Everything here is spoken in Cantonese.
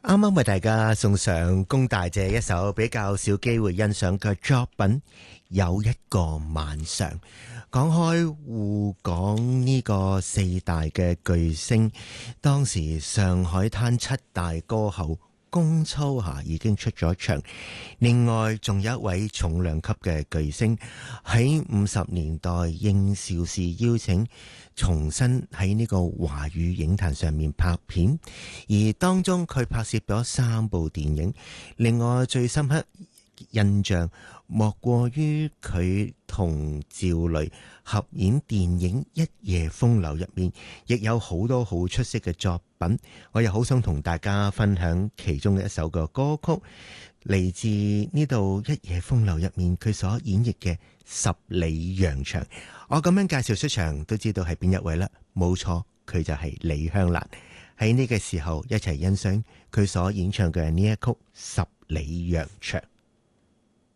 啱啱為大家送上龔大姐一首比較少機會欣賞嘅作品《有一個晚上》。講開滬港呢個四大嘅巨星，當時上海灘七大歌后龔秋霞已經出咗場，另外仲有一位重量級嘅巨星喺50年代應邵氏邀請重新喺呢個華語影壇上面拍片，而當中佢拍攝咗3部電影，另外最深刻印象莫過於佢同趙雷合演電影《一夜風流》入面，亦有好多好出色嘅作品。我又好想同大家分享其中嘅一首嘅歌曲，嚟自呢度《一夜風流》入面佢所演繹嘅《十里洋場》。我咁樣介紹出場都知道係邊一位啦，冇錯，佢就係李香蘭。喺呢個時候一齊欣賞佢所演唱嘅呢一曲《十里洋場》。